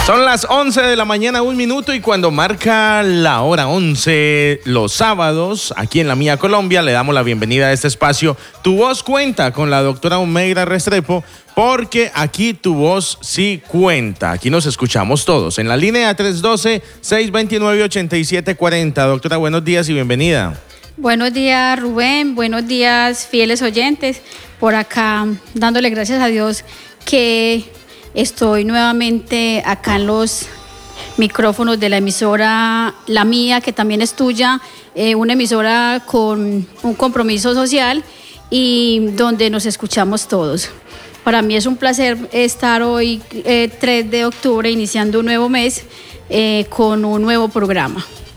Son las 11 de la mañana, 1 minuto, y cuando marca la hora 11 los sábados, aquí en La Mía Colombia, le damos la bienvenida a este espacio. Tu voz cuenta con la doctora Omeira Restrepo, porque aquí tu voz sí cuenta. Aquí nos escuchamos todos. En la línea 312-629-8740. Doctora, buenos días y bienvenida. Buenos días, Rubén. Buenos días, fieles oyentes. Por acá, dándole gracias a Dios que estoy nuevamente acá en los micrófonos de la emisora La Mía, que también es tuya, una emisora con un compromiso social y donde nos escuchamos todos. Para mí es un placer estar hoy, 3 de octubre, iniciando un nuevo mes con un nuevo programa.